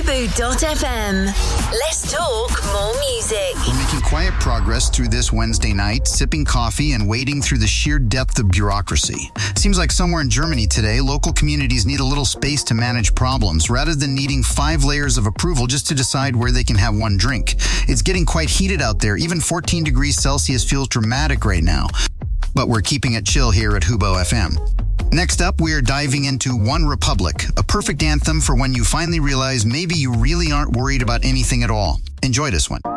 Fubo.fm. Let's talk more music. We're making quiet progress through this Wednesday night, sipping coffee and wading through the sheer depth of bureaucracy. Seems like somewhere in Germany today, local communities need a little space to manage problems rather than needing 5 layers of approval just to decide where they can have one drink. It's getting quite heated out there. Even 14 degrees Celsius feels dramatic right now. But we're keeping it chill here at Hubo FM. Next up, we are diving into One Republic, a perfect anthem for when you finally realize maybe you really aren't worried about anything at all. Enjoy this one.